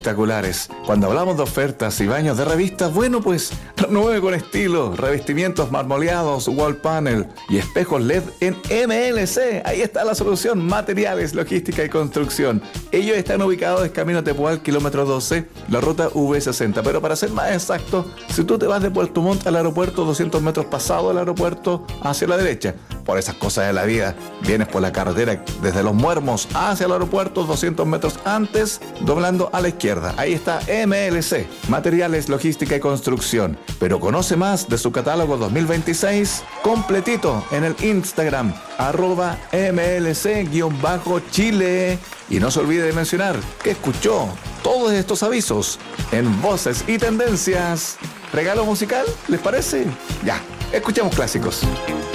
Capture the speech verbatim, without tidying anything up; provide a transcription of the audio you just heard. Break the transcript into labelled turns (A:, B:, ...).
A: Espectaculares. Cuando hablamos de ofertas y baños de revistas, bueno, pues renueve con estilo, revestimientos marmoleados, wall panel y espejos L E D en M L C. Ahí está la solución: materiales, logística y construcción. Ellos están ubicados en Camino Tepual, kilómetro doce, la ruta V sesenta. Pero para ser más exacto, si tú te vas de Puerto Montt al aeropuerto, doscientos metros pasado el aeropuerto, hacia la derecha, por esas cosas de la vida, vienes por la carretera desde Los Muermos hacia el aeropuerto, doscientos metros antes, doblando a la izquierda. Ahí está M L C, materiales, logística y construcción. Pero conoce más de su catálogo dos mil veintiséis completito en el Instagram, arroba M L C-Chile. Y no se olvide de mencionar que escuchó todos estos avisos en Voces y Tendencias. ¿Regalo musical? ¿Les parece? Ya, escuchemos clásicos.